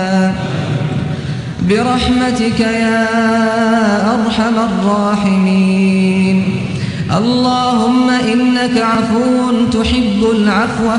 برحمتك يا أرحم الراحمين. اللهم إنك عفو تحب العفو